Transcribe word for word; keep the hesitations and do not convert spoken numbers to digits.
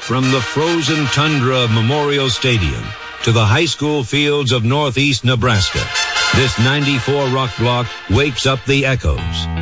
From the frozen tundra of Memorial Stadium to the high school fields of northeast Nebraska, this ninety-four Rock Block wakes up the echoes